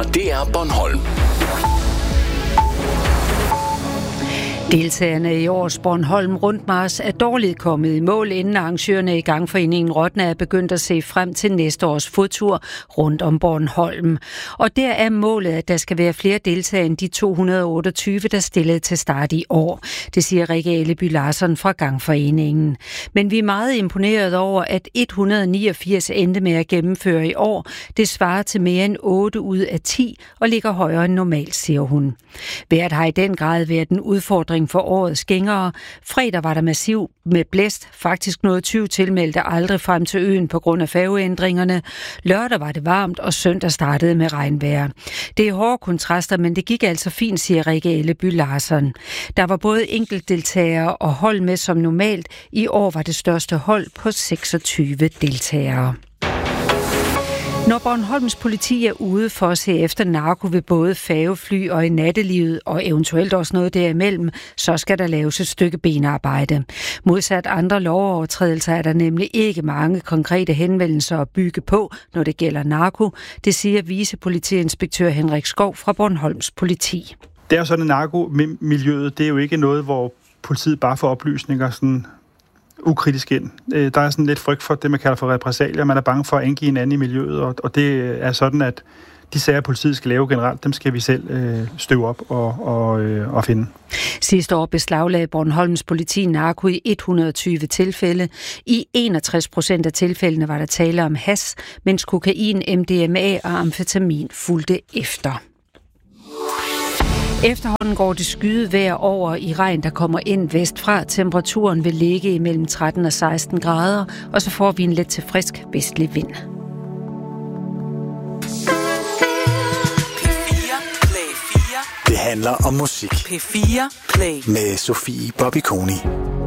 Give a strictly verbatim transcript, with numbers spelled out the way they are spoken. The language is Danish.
D R Bornholm. Deltagerne i års Bornholm Rundmarch er dårligt kommet i mål, inden arrangørerne i Gangforeningen Rodna er begyndt at se frem til næste års fodtur rundt om Bornholm. Og der er målet, at der skal være flere deltagere end de to hundrede og otteogtyve, der stillede til start i år. Det siger Rikke Elleby Larsson fra Gangforeningen. Men vi er meget imponeret over, at et hundrede og niogfirs endte med at gennemføre i år. Det svarer til mere end otte ud af ti og ligger højere end normalt, siger hun. Vejret har i den grad været en udfordring for årets gængere. Fredag var der massiv med blæst. Faktisk nåede tyve tilmeldte aldrig frem til øen på grund af færgeændringerne. Lørdag var det varmt, og søndag startede med regnvejr. Det er hårde kontraster, men det gik altså fint, siger Rikke Elleby Larsson. Der var både enkeltdeltagere og hold med som normalt. I år var det største hold på seksogtyve deltagere. Når Bornholms politi er ude for at se efter narko ved både færgefly og i nattelivet, og eventuelt også noget derimellem, så skal der laves et stykke benarbejde. Modsat andre lovovertrædelser er der nemlig ikke mange konkrete henvendelser at bygge på, når det gælder narko. Det siger vicepolitiinspektør Henrik Skov fra Bornholms politi. Det er jo sådan, at narkomiljøet, det er jo ikke noget, hvor politiet bare får oplysninger sådan ukritisk ind. Der er sådan lidt frygt for det, man kalder for repressalier. Man er bange for at angive en anden i miljøet, og, og det er sådan, at de sager, politiet skal lave generelt, dem skal vi selv øh, støve op og, og, øh, og finde. Sidste år beslaglagde Bornholms politi narko i et hundrede og tyve tilfælde. I enogtres procent af tilfældene var der tale om hash, mens kokain, M D M A og amfetamin fulgte efter. Efterhånden går det skyde vejr over i regn, der kommer ind vestfra. Temperaturen vil ligge imellem tretten og seksten grader, og så får vi en let til frisk vestlig vind. Det handler om musik. P fire Play Med Sofie Bobby Koni.